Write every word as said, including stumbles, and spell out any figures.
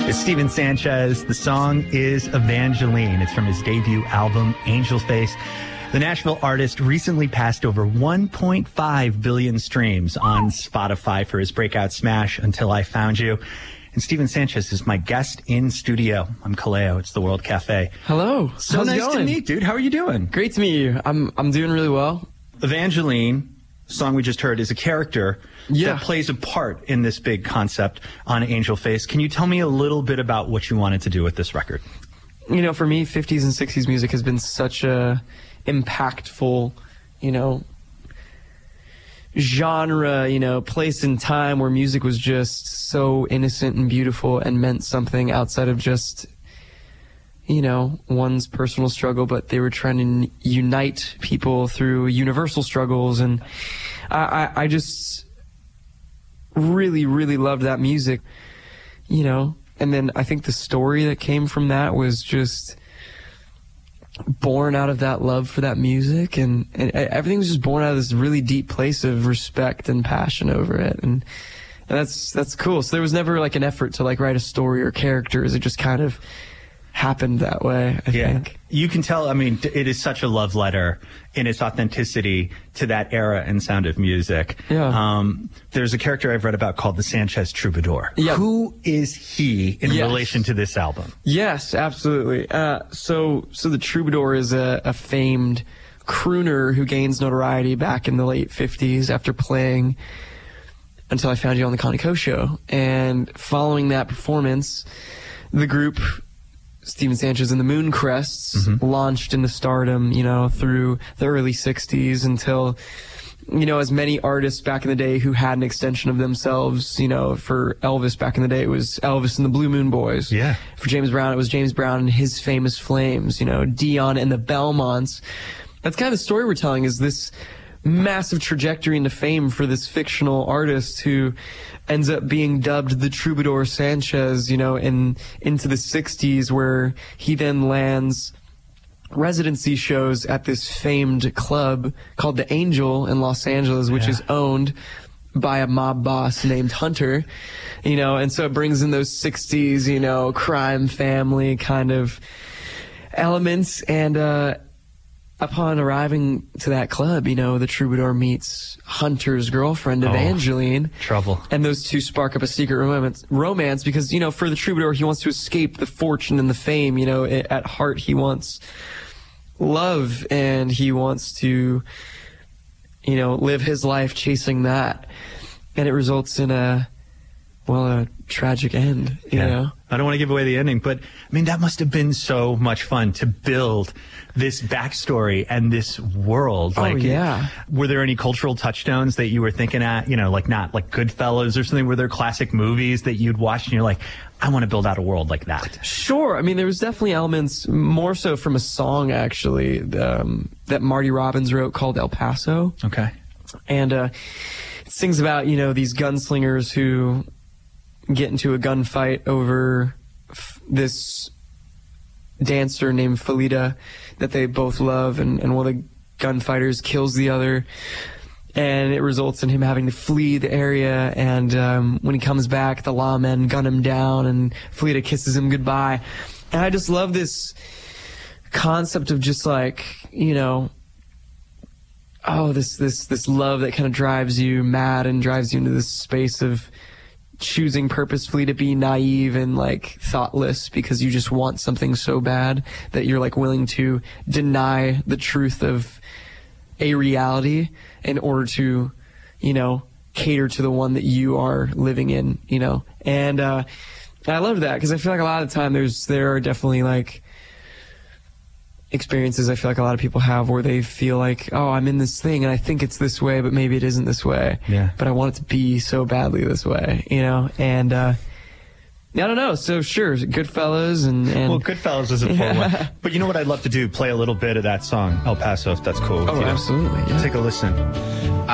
It's Steven Sanchez. The song is Evangeline. It's from his debut album, Angel Face. The Nashville artist recently passed over one point five billion streams on Spotify for his breakout smash, Until I Found You. And Steven Sanchez is my guest in studio. I'm Kaleo. It's the World Cafe. Hello. So How's it nice going? to meet, dude. How are you doing? Great to meet you. I'm I'm doing really well. Evangeline, the song we just heard, is a character Yeah. that plays a part in this big concept on Angel Face. Can you tell me a little bit about what you wanted to do with this record? You know, for me, fifties and sixties music has been such a impactful, you know, genre, you know, place and time where music was just so innocent and beautiful and meant something outside of just, you know, one's personal struggle, but they were trying to unite people through universal struggles. And I, I, I just really, really loved that music, you know. And then I think the story that came from that was just born out of that love for that music, and, and everything was just born out of this really deep place of respect and passion over it. And, and that's that's cool. So there was never like an effort to like write a story or characters. It just kind of happened that way, I yeah. think. You can tell, I mean, it is such a love letter in its authenticity to that era and sound of music. Yeah. Um, there's a character I've read about called the Sanchez Troubadour. Yeah. Who is he in Yes. relation to this album? Yes, absolutely. Uh, so, so the Troubadour is a, a famed crooner who gains notoriety back in the late fifties after playing Until I Found You on the Connie Co show. And following that performance, the group Steven Sanchez and the Mooncrests mm-hmm. launched into stardom, you know, through the early sixties until, you know, as many artists back in the day who had an extension of themselves, you know, for Elvis back in the day, it was Elvis and the Blue Moon Boys. Yeah. For James Brown, it was James Brown and his Famous Flames, you know, Dion and the Belmonts. That's kind of the story we're telling, is this massive trajectory into fame for this fictional artist who ends up being dubbed the Troubadour Sanchez, you know, in into the sixties, where he then lands residency shows at this famed club called the Angel in Los Angeles, which yeah. is owned by a mob boss named Hunter, you know, and so it brings in those sixties, you know, crime family kind of elements. And uh upon arriving to that club, you know, the Troubadour meets Hunter's girlfriend, Evangeline. Oh, trouble. And those two spark up a secret romance, romance because, you know, for the Troubadour, he wants to escape the fortune and the fame. You know, at heart, he wants love, and he wants to, you know, live his life chasing that. And it results in a, well, a tragic end, you yeah. know? I don't want to give away the ending, but I mean, that must have been so much fun to build this backstory and this world. Like, oh, yeah. Were there any cultural touchstones that you were thinking at, you know, like not like Goodfellas or something? Were there classic movies that you'd watched and you're like, I want to build out a world like that? Sure. I mean, there was definitely elements, more so from a song, actually, um, that Marty Robbins wrote called El Paso. Okay. And uh, it sings about, you know, these gunslingers who get into a gunfight over f this dancer named Felita that they both love, and, and one of the gunfighters kills the other, and it results in him having to flee the area. And um, when he comes back, the lawmen gun him down, and Felita kisses him goodbye. And I just love this concept of just like, you know, oh, this this this love that kind of drives you mad and drives you into this space of choosing purposefully to be naive and like thoughtless because you just want something so bad that you're like willing to deny the truth of a reality in order to, you know, cater to the one that you are living in, you know. And uh I love that because I feel like a lot of the time there's there are definitely like experiences I feel like a lot of people have where they feel like, oh, I'm in this thing and I think it's this way, but maybe it isn't this way. Yeah. But I want it to be so badly this way, you know? And, uh, I don't know. So sure, Goodfellas and, and well, Goodfellas is a full yeah. one. But you know what I'd love to do? Play a little bit of that song, El Paso, if that's cool with oh, you. absolutely. Yeah. Take a listen.